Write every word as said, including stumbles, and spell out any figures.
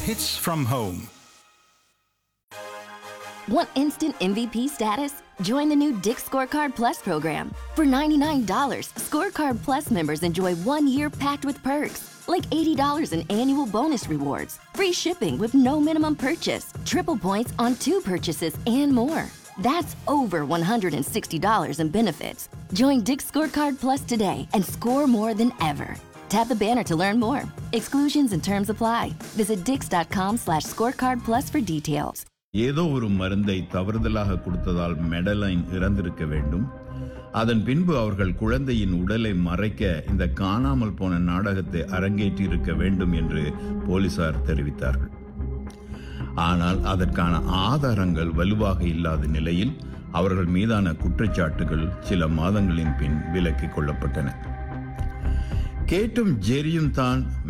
Hits from home. Want instant M V P status? Join the new Dick's Scorecard Plus program. For ninety-nine dollars, Scorecard Plus members enjoy one year packed with perks, like eighty dollars in annual bonus rewards, free shipping with no minimum purchase, triple points on two purchases, and more. That's over one hundred sixty dollars in benefits. Join Dick's Scorecard Plus today and score more than ever. Tap the banner to learn more. Exclusions and terms apply. Visit dix.com slash scorecard plus for details. ஏதோ ஒரு மருந்தை தவறுதலாக கொடுத்ததால் Madeline இறந்திருக்க வேண்டும். அதன் பின்பு அவர்கள் குழந்தையின் உடலை மறைக்க இந்த காணாமல் போன நாடகத்தை அரங்கேற்றி இருக்க வேண்டும் என்று போலீசார் தெரிவித்தார்கள். ஆனால் அதற்கான ஆதாரங்கள் வலுவாக இல்லாத நிலையில் அவர்கள் மீதான குற்றச்சாட்டுகள் சில மாதங்களின் பின் விலக்கிக் கொள்ளப்பட்டன. கேட்டும் ஜெரியும் தான்